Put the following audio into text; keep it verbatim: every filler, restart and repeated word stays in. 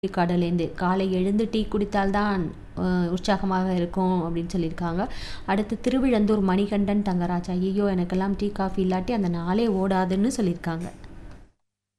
கடலேருந்து காலை எழுந்து டீ குடித்தால்தான் அஹ், உற்சாகமாக இருக்கும் அப்படின்னு சொல்லியிருக்காங்க. அடுத்து திருவிழந்தூர் மணிகண்டன் தங்கராஜ், ஐயோ எனக்கெல்லாம் டீ காஃபி இல்லாட்டி அந்த நாளே ஓடாதுன்னு சொல்லியிருக்காங்க.